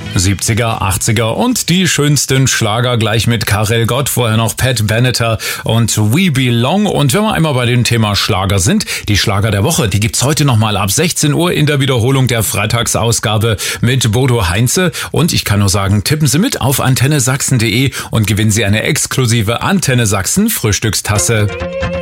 70er, 80er und die schönsten Schlager gleich mit Karel Gott, vorher noch Pat Benatar und We Belong. Und wenn wir einmal bei dem Thema Schlager sind, die Schlager der Woche, die gibt's heute nochmal ab 16 Uhr in der Wiederholung der Freitagsausgabe mit Bodo Heinze. Und ich kann nur sagen, tippen Sie mit auf antennesachsen.de und gewinnen Sie eine exklusive Antenne Sachsen Frühstückstasse.